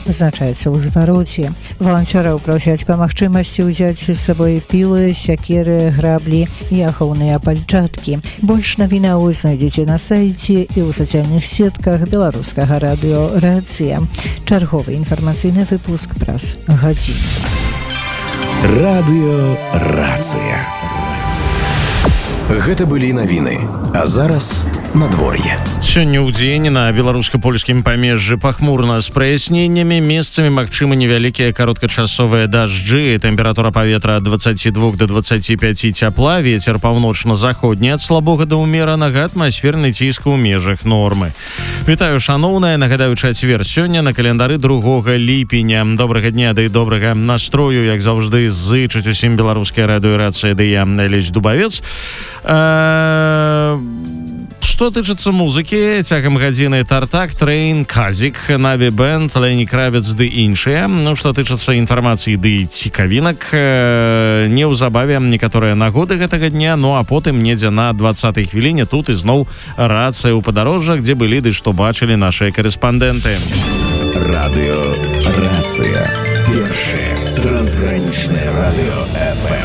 вызначаецца ў звароце. Валанцёраў просяць па магчымасці ўзяць з сабой пілы, сякеры, граблі і ахоўныя пальчаткі. Больш навінаў знайдзеце на сайце і ў сацыяльных сетках беларускага радыё «Рацыя». Чарговы інфармацыйны выпуск праз гадзіну. Радыё «Рацыя». Гэта былі навіны, а зараз надвор'е. Сёння ў дзень на беларуска-польскім памежжы пахмурна з праясненнямі, месцамі магчымы невялікія кароткачасовыя дажджы, тэмпература паветра ад 22 до 25 цяпла, вецер паўночна-заходні ад слабога да ўмеранага, атмасферны ціск у межах нормы. Вітаю, шаноўныя, нагадаю, чацвер сёння на календары 2 ліпеня. Добрага дня, ды добрага настрою, як заўжды, зычыць усім беларуская радыё «Рацыя», ды я, Алесь Дубавец. Што тычыцца музыкі, цягам гадзіны «Тартак», «Трейн», «Казік», «Наві Бэнд», «Лені Кравец» ды іншыя. Што тычыцца інфармацыі ды цікавінак, неўзабаве некаторыя нагоды гэтага дня, а потым недзе на 20-й хвіліне тут ізноў «Рацыя» ў падарожжах, дзе былі ды што бачылі нашыя карэспандэнты. Радыё «Рацыя». Першае трансгранічнае радыё FM.